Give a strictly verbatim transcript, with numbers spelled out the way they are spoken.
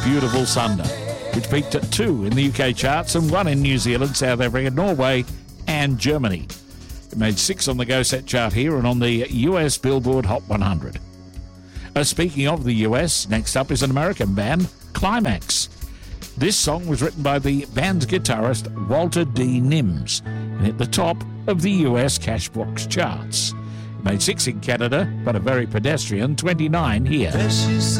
Beautiful Sunday, which peaked at two in the U K charts and one in New Zealand, South Africa, Norway and Germany. It made six on the Go Set chart here and on the U S Billboard Hot one hundred. Uh, speaking of the U S, next up is an American band, Climax. This song was written by the band's guitarist Walter D. Nims and hit the top of the U S Cashbox charts. It made six in Canada, but a very pedestrian twenty-nine here.